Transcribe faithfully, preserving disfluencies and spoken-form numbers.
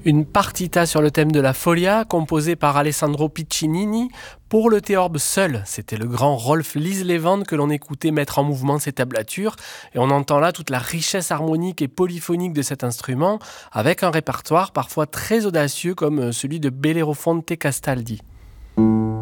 Une partita sur le thème de la folia, composée par Alessandro Piccinini, pour le théorbe seul. C'était le grand Rolf Lislevand que l'on écoutait mettre en mouvement ses tablatures, et on entend là toute la richesse harmonique et polyphonique de cet instrument, avec un répertoire parfois très audacieux comme celui de Bellerofonte Castaldi.